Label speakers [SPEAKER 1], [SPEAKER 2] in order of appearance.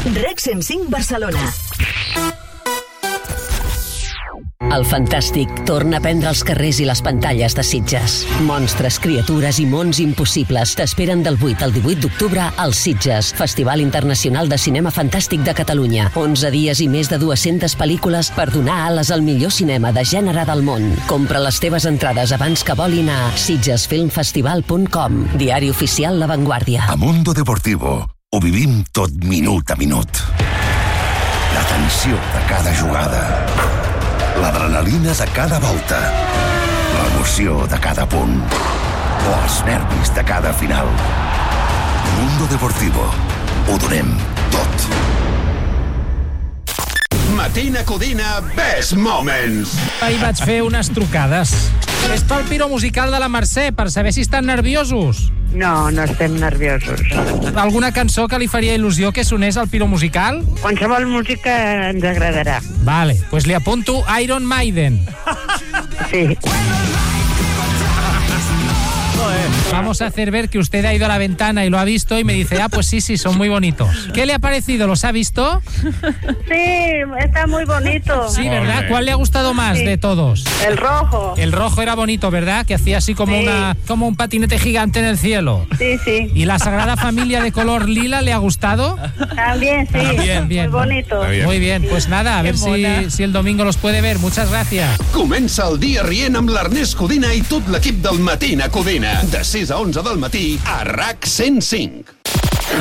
[SPEAKER 1] Rec 105 Barcelona.
[SPEAKER 2] El Fantàstic torna a prendre els carrers i les pantalles de Sitges. Monstres, criatures i mons impossibles t'esperen del 8 al 18 d'octubre al Sitges, Festival Internacional de Cinema Fantàstic de Catalunya. 11 dies i més de 200 pel·lícules per donar ales al millor cinema de gènere del món. Compra les teves entrades abans que volin a sitgesfilmfestival.com, diari oficial La Vanguardia.
[SPEAKER 3] A Mundo Deportivo ho vivim tot minut a minut. La tensió de cada jugada, l'adrenalina de cada volta, l'emoció de cada punt o els nervis de cada final. Mundo Deportivo. Ho donem tot.
[SPEAKER 4] Matina Codina Best Moments.
[SPEAKER 5] Ahir vaig fer unes trucades. És pel piro musical de la Mercè, per saber si estan nerviosos.
[SPEAKER 6] No, no estem nerviosos.
[SPEAKER 5] Alguna cançó que li faria il·lusió que sonés al piro musical?
[SPEAKER 6] Qualsevol música ens agradarà.
[SPEAKER 5] Vale, pues le apunto Iron Maiden.
[SPEAKER 6] Sí.
[SPEAKER 5] Vamos a hacer ver que usted ha ido a la ventana y lo ha visto y me dice, pues sí, son muy bonitos. ¿Qué le ha parecido? ¿Los ha visto?
[SPEAKER 6] Sí, está muy bonito.
[SPEAKER 5] Sí, ¿verdad? ¿Cuál le ha gustado más de todos?
[SPEAKER 6] El rojo.
[SPEAKER 5] El rojo era bonito, ¿verdad? Que hacía así como como un patinete gigante en el cielo.
[SPEAKER 6] Sí, sí.
[SPEAKER 5] ¿Y la Sagrada Familia de color lila le ha gustado?
[SPEAKER 6] También, sí.
[SPEAKER 5] Bien.
[SPEAKER 6] Muy bonito.
[SPEAKER 5] Muy bien, pues nada, a ver si el domingo los puede ver. Muchas gracias.
[SPEAKER 4] Comença el dia rient amb l'Ernest Codina i tot l'equip del Matina Codina. De 6 a 11 del matí a RAC 105.